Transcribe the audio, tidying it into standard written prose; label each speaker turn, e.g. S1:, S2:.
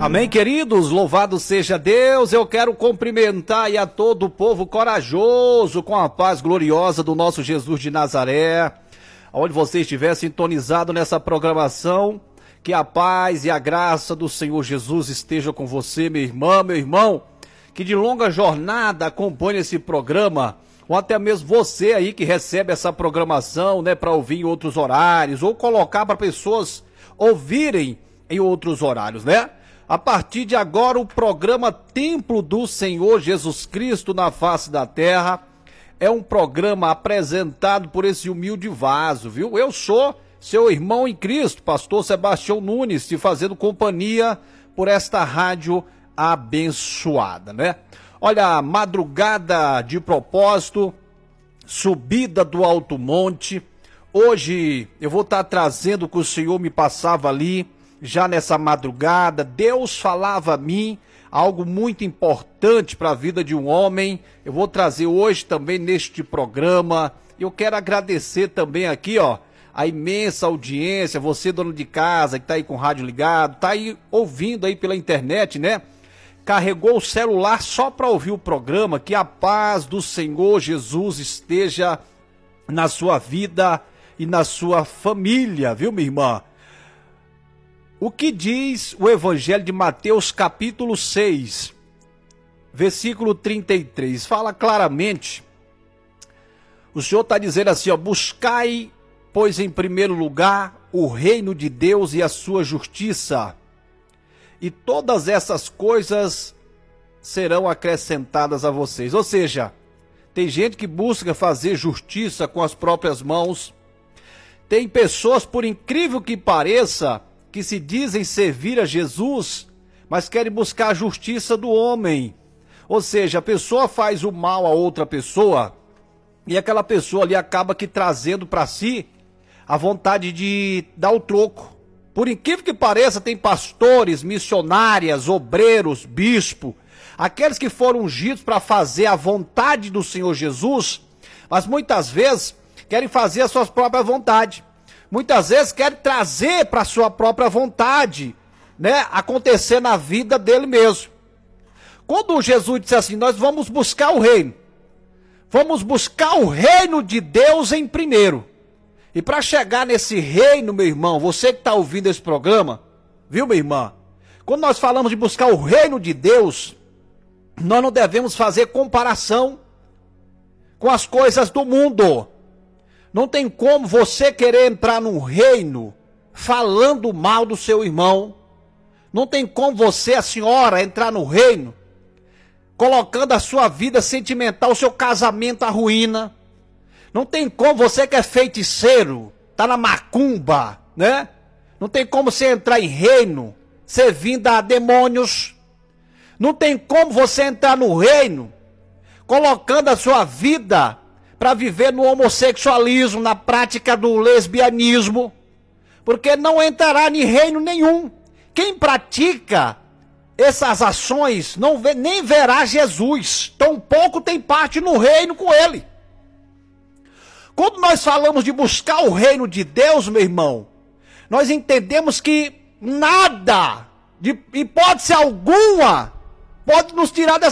S1: Amém, queridos? Louvado seja Deus. Eu quero cumprimentar aí a todo o povo corajoso com a paz gloriosa do nosso Jesus de Nazaré. Onde você estiver sintonizado nessa programação, que a paz e a graça do Senhor Jesus esteja com você, minha irmã, meu irmão, que de longa jornada acompanha esse programa, ou até mesmo você aí que recebe essa programação, né, para ouvir em outros horários, ou colocar para pessoas ouvirem em outros horários, né? A partir de agora, o programa Templo do Senhor Jesus Cristo na face da terra é um programa apresentado por esse humilde vaso, viu? Eu sou seu irmão em Cristo, pastor Sebastião Nunes, te fazendo companhia por esta rádio abençoada, né? Olha, madrugada de propósito, subida do Alto Monte. Hoje eu vou estar trazendo o que o Senhor me passava ali, já nessa madrugada. Deus falava a mim algo muito importante para a vida de um homem. Eu vou trazer hoje também neste programa. Eu quero agradecer também aqui, ó, a imensa audiência, você dono de casa que tá aí com o rádio ligado, tá aí ouvindo aí pela internet, né? Carregou o celular só para ouvir o programa. Que a paz do Senhor Jesus esteja na sua vida e na sua família, viu, minha irmã? O que diz o Evangelho de Mateus, capítulo 6, versículo 33? Fala claramente. O Senhor está dizendo assim, ó: buscai, pois, em primeiro lugar, o reino de Deus e a sua justiça, e todas essas coisas serão acrescentadas a vocês. Ou seja, tem gente que busca fazer justiça com as próprias mãos. Tem pessoas, por incrível que pareça, que se dizem servir a Jesus, mas querem buscar a justiça do homem. Ou seja, a pessoa faz o mal a outra pessoa, e aquela pessoa ali acaba que trazendo para si a vontade de dar o troco. Por incrível que pareça, tem pastores, missionárias, obreiros, bispo, aqueles que foram ungidos para fazer a vontade do Senhor Jesus, mas muitas vezes querem fazer a sua própria vontade. Muitas vezes querem trazer para a sua própria vontade, né, acontecer na vida dele mesmo. Quando Jesus disse assim, nós vamos buscar o reino. Vamos buscar o reino de Deus em primeiro. E para chegar nesse reino, meu irmão, você que está ouvindo esse programa, viu, minha irmã? Quando nós falamos de buscar o reino de Deus, nós não devemos fazer comparação com as coisas do mundo. Não tem como você querer entrar num reino falando mal do seu irmão. Não tem como você, a senhora, entrar no reino colocando a sua vida sentimental, o seu casamento à ruína. Não tem como você que é feiticeiro, tá na macumba, né? Não tem como você entrar em reino servindo a demônios. Não tem como você entrar no reino colocando a sua vida para viver no homossexualismo, na prática do lesbianismo, porque não entrará em reino nenhum. Quem pratica essas ações nem verá Jesus, tampouco tem parte no reino com ele. Quando nós falamos de buscar o reino de Deus, meu irmão, nós entendemos que nada, de hipótese alguma, pode nos tirar dessa